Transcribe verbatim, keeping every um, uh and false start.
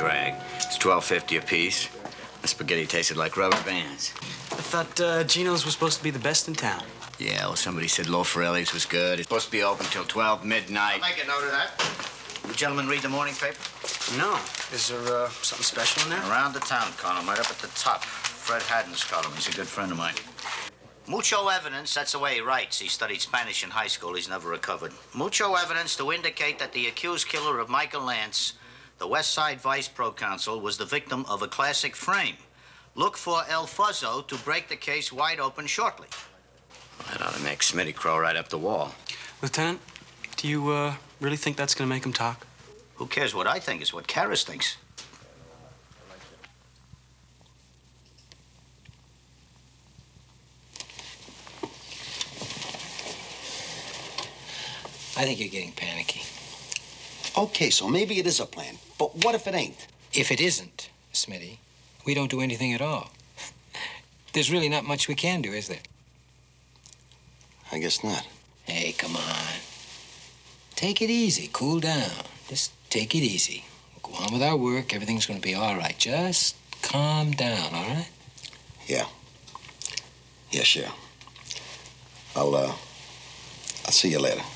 drag. It's twelve fifty apiece. The spaghetti tasted like rubber bands. I thought uh, Gino's was supposed to be the best in town. Yeah, well, somebody said Lo Forelli's was good. It's supposed to be open till twelve midnight. I'll make a note of that. You gentlemen read the morning paper? No. Is there uh, something special in there? Around the town column, right up at the top. Fred Haddon's column. He's a good friend of mine. Mucho evidence, that's the way he writes. He studied Spanish in high school. He's never recovered. Mucho evidence to indicate that the accused killer of Michael Lance, the West Side Vice Proconsul, was the victim of a classic frame. Look for El Fuzzo to break the case wide open shortly. Well, that ought to make Smitty crow right up the wall. Lieutenant, do you uh, really think that's going to make him talk? Who cares what I think? It's what Karras thinks. I think you're getting panicky. Okay, so maybe it is a plan. But what if it ain't? If it isn't, Smitty, we don't do anything at all. There's really not much we can do, is there? I guess not. Hey, come on. Take it easy. Cool down. Just take it easy. We'll go on with our work. Everything's going to be all right. Just calm down, all right? Yeah. Yeah, sure. I'll, uh, I'll see you later.